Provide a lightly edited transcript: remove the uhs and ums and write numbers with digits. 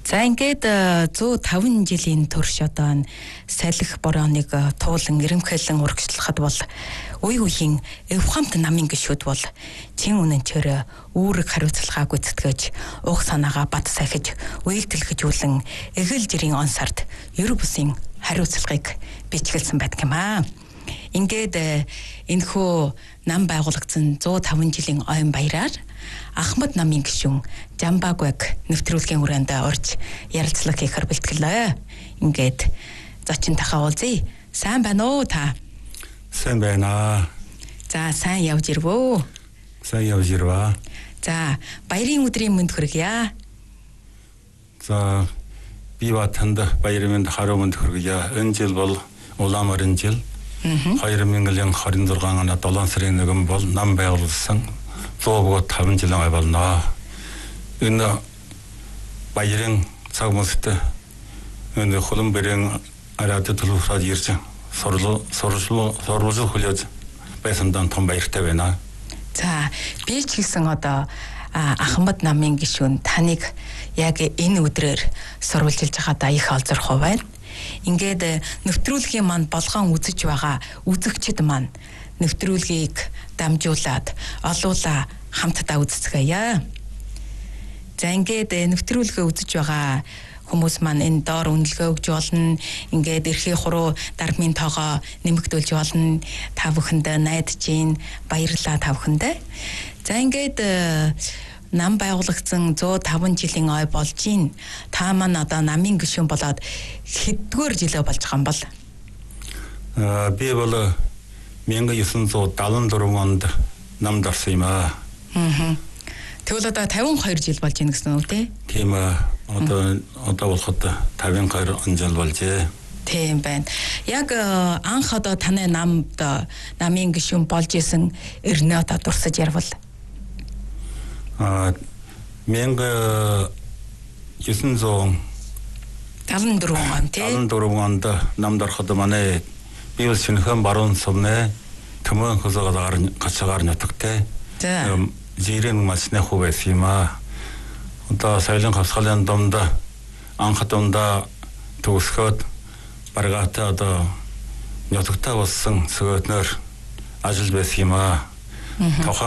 За ингээд 105 жилийн турш одоо салхи борооныг туулан ирэмхэлэн урагшлахад бол үе үеийн эвхамт намын гишүүд бол чин үнэнчээр үүрэг хариуцлага гүйцэтгэж уг санаагаа бат сахиж үйлдэлгэжүүлэн эгэл жирийн он сард ер бусын хариуцлагыг бичгэлсэн байдаг юм аа. Ингээд энэхүү нам байгуулагдсан 105 жилийн ойн баяраар Ахмад намын гишүүн Жамбагваг нэвтрүүлгийн хүрээнд орж ярилцлага хийхээр бэлтгэлээ. Ингээд зочин тахаа уулзъя. Сайн байна уу та? Сайн байна. За сайн явж ирвөө. Сайн явж ирваа. За баярын өдрийн мэнд хүргье. За би ба танд баярын мэнд харуу мэнд хүргье. Энэ жил бол улаан морин жил. 2026 оны 7 сарын 1 бол нам байгуулсан 105 жилийн ой болно. Энэ баярын цаг мөстэй энэ Холбоорын радио төлөвлөсөд ирж сурвалж хүлээж байсандан том баяртай байна. За би ч гэсэн одоо Ахмад намын гишүүн таныг яг энэ өдрөөр сурвалжилж байгаадаа их олзорхоо байна. Ингээд нэвтрүүлгийн манд болгоон үзэж байгаа үзэгчид маань нэвтрүүлгийг дамжуулаад олуула хамтдаа үзцгээе. За ингээд нэвтрүүлгээ үзэж байгаа хүмүүс маань энэ доор үнэлгээ өгж болно. Ингээд эрхээ хуруу дармын тоогоо нэмэгдүүлж болно. Та бүхэндээ найдаж гин баярлалаа та бүхэндээ. За ингээд нам байгуулагдсан 105 жилийн ой болж гин. Та маань одоо намын гишүүн болоод хэддүгээр жилээ болж байгаа юм бол? Би бол 1974 онд намд орсон юм аа. Тэгвэл одоо 52 жил болж гин гэсэн үг тий? Тийм аа. Одоо болоход 52 жил болжээ. Тийм байна. Яг анх одоо таны намд намын гишүүн болж исэн эрнээ одоо дурсаж ярвал 1974 он тий? 74 онд намд ороход манай бивэл шинхэн баруун сумны төмөн хөлөөр гацаагаар нутагтай. Жирийн масны хүү байсан юм аа. Одоо соёлын хавсгалын домд анх домд төгсгөөд баргаатай одоо нутагтай болсон сөгөөтнөр ажил байсан юм аа.